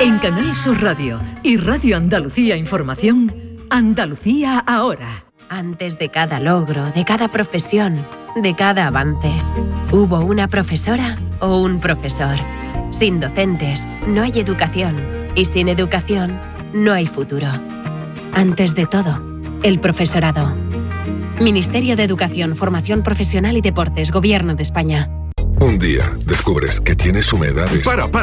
En Canal Sur Radio y Radio Andalucía Información, Andalucía ahora. Antes de cada logro, de cada profesión, de cada avance, hubo una profesora o un profesor. Sin docentes no hay educación y sin educación no hay futuro. Antes de todo, el profesorado. Ministerio de Educación, Formación Profesional y Deportes, Gobierno de España. Un día descubres que tienes humedades. Para.